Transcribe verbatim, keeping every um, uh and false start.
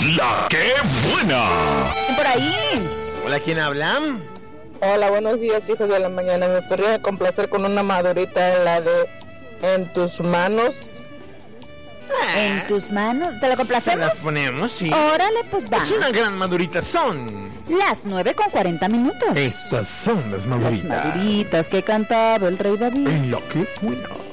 La que buena. Por ahí. Hola, ¿quién habla? Hola, buenos días, hijos de la mañana. ¿Me podría complacer con una madurita, la de En tus manos? En tus manos. ¿Te la complacemos? Las ponemos, sí. Órale, pues va. Es una gran madurita, son las nueve con cuarenta minutos. Estas son las maduritas. Las maduritas que cantaba el rey David. En La que buena.